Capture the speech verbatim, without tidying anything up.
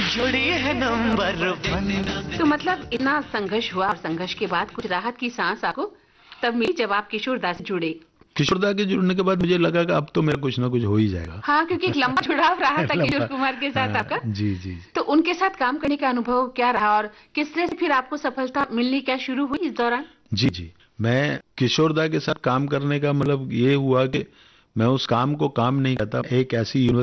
जोड़ी है number one. तो मतलब इतना संघर्ष हुआ और संघर्ष के बाद कुछ राहत की सांस आपको तब मिली जब आप किशोरदा से जुड़े। किशोरदा के जुड़ने के बाद मुझे लगा कि अब तो मेरा कुछ ना कुछ हो ही जाएगा। हाँ, क्योंकि एक लंबा जुड़ाव रहा था किशोर कुमार के साथ आपका। जी जी। तो उनके साथ काम करने का अनुभव क्या रहा और किस तरह से फिर आपको सफलता मिलनी क्या शुरू हुई इस दौरान? जी जी, मैं किशोरदा के साथ काम करने का मतलब ये हुआ कि मैं उस काम को काम नहीं करता, एक ऐसी यूनिवर्सिटी